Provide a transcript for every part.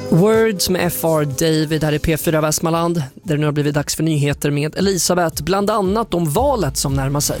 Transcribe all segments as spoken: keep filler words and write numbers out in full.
Words med F R David här i P fyra Västmanland, där det nu har blivit dags för nyheter med Elisabeth, bland annat om valet som närmar sig.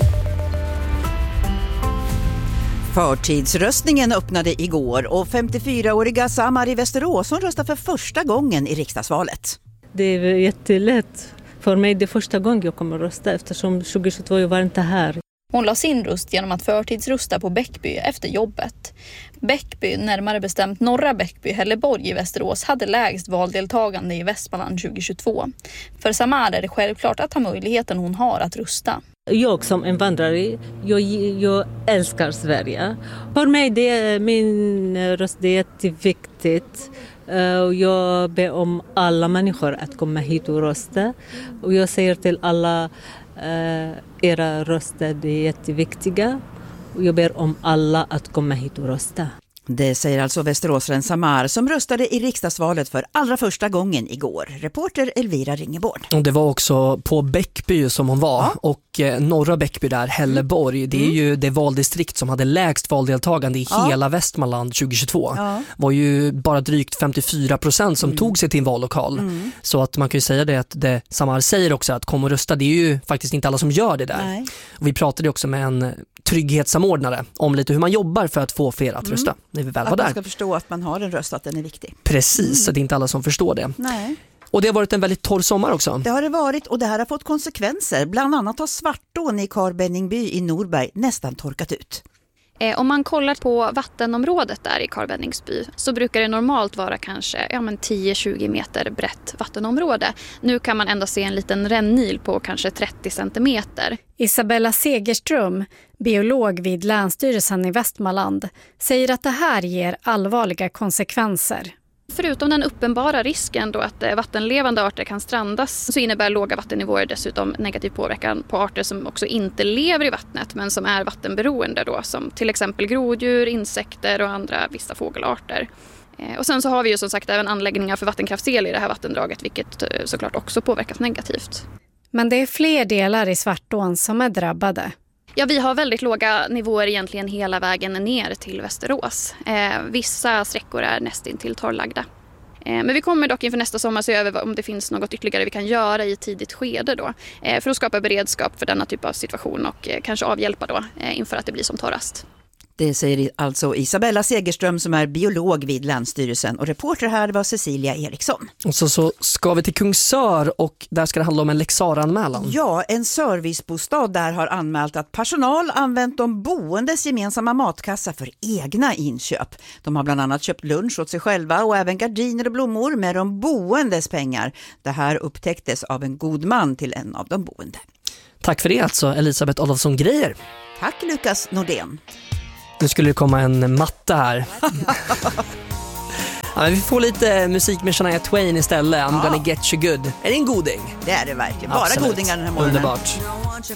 Förtidsröstningen öppnade igår och femtiofyraåriga Samar i Västerås som röstar för första gången i riksdagsvalet. Det är jättelätt. För mig det är första gången jag kommer att rösta eftersom tjugohundratjugotvå jag var inte här. Hon la sin röst genom att förtidsrösta på Bäckby efter jobbet. Bäckby, närmare bestämt norra Bäckby, Hälleborg i Västerås, hade lägst valdeltagande i Västmanland tjugohundratjugotvå. För Samar är det självklart att ha möjligheten hon har att rösta. Jag som invandrare, jag, jag älskar Sverige. För mig det är min röst det är jätteviktigt. Och jag ber om alla människor att komma hit och rösta. Och jag säger till alla Uh, era röster det är jätteviktiga och jag ber om alla att komma hit och rösta. Det säger alltså Västeråsren Samar som röstade i riksdagsvalet för allra första gången igår. Reporter Elvira Ringeborn. Och det var också på Bäckby som hon var, ja. Och eh, norra Bäckby där, Hälleborg, mm. det är ju det valdistrikt som hade lägst valdeltagande i ja. hela Västmanland tjugohundratjugotvå. Ja. Var ju bara drygt femtiofyra procent som mm. tog sig till en vallokal. Mm. Så att man kan ju säga det att det Samar säger också att kom och rösta, det är ju faktiskt inte alla som gör det där. Nej. Och vi pratade också med en trygghetssamordnare om lite hur man jobbar för att få fler att rösta. Mm. När vi väl var att där. Man ska förstå att man har en röst, att den är viktig. Precis, mm. så det är inte alla som förstår det. Nej. Och det har varit en väldigt torr sommar också. Det har det varit och det här har fått konsekvenser. Bland annat har Svartån i Karlbenningby i Norberg nästan torkat ut. Eh, om man kollar på vattenområdet där i Karlbenningby så brukar det normalt vara kanske ja, men tio till tjugo meter brett vattenområde. Nu kan man ändå se en liten rännil på kanske trettio centimeter. Isabella Segerström, biolog vid Länsstyrelsen i Västmanland, säger att det här ger allvarliga konsekvenser. Förutom den uppenbara risken då att vattenlevande arter kan strandas så innebär låga vattennivåer dessutom negativ påverkan på arter som också inte lever i vattnet men som är vattenberoende då, som till exempel groddjur, insekter och andra vissa fågelarter. Och sen så har vi ju som sagt även anläggningar för vattenkraftsel i det här vattendraget, vilket såklart också påverkas negativt. Men det är fler delar i Svartån som är drabbade. Ja, vi har väldigt låga nivåer egentligen hela vägen ner till Västerås. Eh, vissa sträckor är nästintill torrlagda. Eh, men vi kommer dock inför nästa sommar se över om det finns något ytterligare vi kan göra i ett tidigt skede då. Eh, för att skapa beredskap för denna typ av situation och eh, kanske avhjälpa då eh, inför att det blir som torrast. Det säger alltså Isabella Segerström som är biolog vid Länsstyrelsen och reporter här var Cecilia Eriksson. Och så, så ska vi till Kungsör och där ska det handla om en Lex Sarah-anmälan. Ja, en servicebostad där har anmält att personal använt de boendes gemensamma matkassa för egna inköp. De har bland annat köpt lunch åt sig själva och även gardiner och blommor med de boendes pengar. Det här upptäcktes av en god man till en av de boende. Tack för det alltså, Elisabeth Adolfsson Grejer. Tack Lukas Nordén. Nu skulle det komma en matta här. Ja, men vi får lite musik med Shania Twain istället. I'm ja. gonna get you good. Är det en goding? Det är det verkligen. Bara Absolut. Godingar den här morgonen. Underbart.